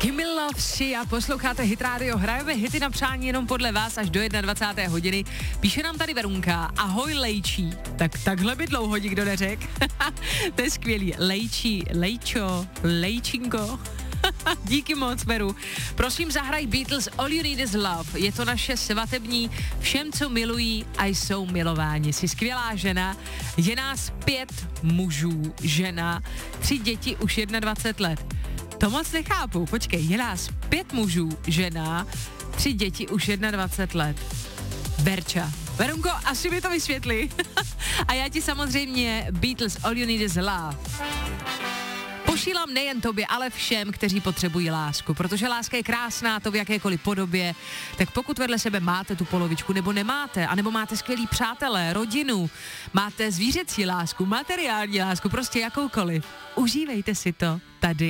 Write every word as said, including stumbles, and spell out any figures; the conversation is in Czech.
Gimme Love tři a posloucháte Hit Radio. Hrajeme hity na přání jenom podle vás až do dvacáté jedné hodiny. Píše nám tady Verunka. Ahoj Lejčí. Tak takhle by dlouho nikdo neřekl. To je skvělý. Lejčí, Lejčo, Lejčinko. Díky moc, Veru. Prosím, zahraj Beatles All You Need Is Love. Je to naše svatební všem, co milují a jsou milováni. Jsi skvělá žena. Je nás pět mužů, žena, tři děti, už dvacet jedna let. To moc nechápu. Počkej, je nás pět mužů, žena, tři děti, už dvacet jedna let. Verča. Verunko, asi mi to vysvětlí. A já ti samozřejmě Beatles All You Need Is Love posílám nejen tobě, ale všem, kteří potřebují lásku, protože láska je krásná, to v jakékoliv podobě. Tak pokud vedle sebe máte tu polovičku, nebo nemáte, anebo máte skvělý přátelé, rodinu, máte zvířecí lásku, materiální lásku, prostě jakoukoliv, užívejte si to tady